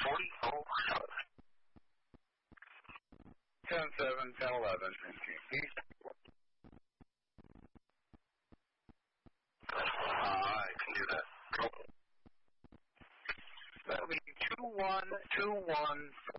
10-7, 10-11. I can do that. That'll be 2121